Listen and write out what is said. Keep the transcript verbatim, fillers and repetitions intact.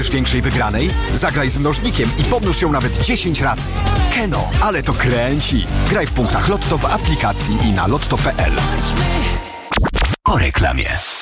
Większej wygranej? Zagraj z mnożnikiem i pomnóż ją nawet dziesięć razy. Keno, ale to kręci. Graj w punktach Lotto w aplikacji i na lotto kropka p l. Po reklamie.